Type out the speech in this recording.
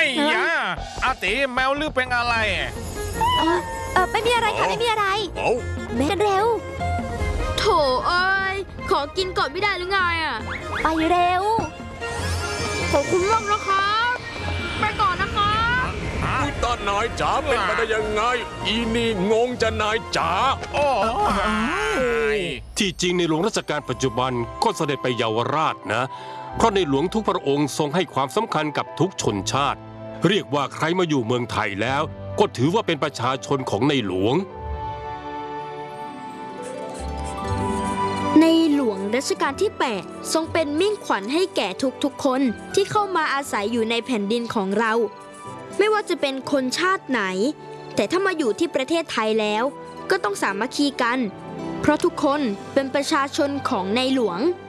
ยะอาติแมวลือเป็นอะไรไม่มีอะไรค่ะไม่มีอะไรเม่กันเร็วโถเอ้ยขอกินก่อนไม่ได้หรือไงไปเร็วขอบคุณมากนะครับไปก่อนนะครับตานายจ๋าเป็นไปได้ยังไงอีนี่งงจะนายจ๋าที่จริงในหลวงรัชกาลปัจจุบันก็เสด็จไปเยาวราชนะเพราะในหลวงทุกพระองค์ทรงให้ความสำคัญกับทุกชนชาติเรียกว่าใครมาอยู่เมืองไทยแล้วก็ถือว่าเป็นประชาชนของในหลวงในหลวงรัชกาลที่ 8 ทรงเป็นมิ่งขวัญให้แก่ทุกๆคนที่เข้ามาอาศัยอยู่ในแผ่นดินของเราไม่ว่าจะเป็นคนชาติไหนแต่ถ้ามาอยู่ที่ประเทศไทยแล้วก็ต้องสามัคคีกันเพราะทุกคนเป็นประชาชนของในหลวง